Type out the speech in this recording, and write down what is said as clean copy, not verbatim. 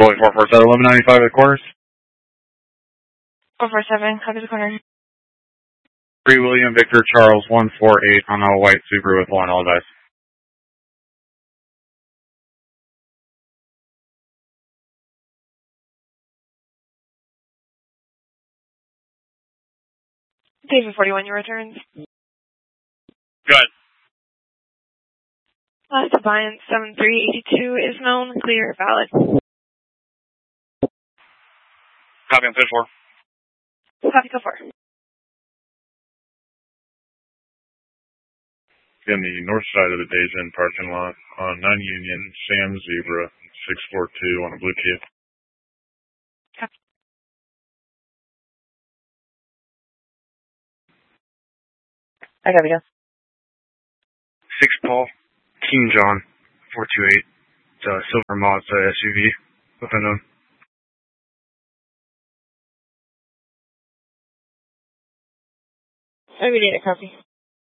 Boy 447, 1195 at quarters. 447, copy the corner. 3 William Victor Charles 148 on a white Subaru with 1 Aldice. David 41, your returns. Good. Last Defiance 7382 is known, clear, valid. Copy on 54. Copy, go for. In the north side of the Days Inn parking lot on 9 Union, Sam Zebra 642 on a blue Kia. Copy. I copy, yes. 6 Paul, King John 428. It's a silver Mazda SUV with unknown. I need a copy.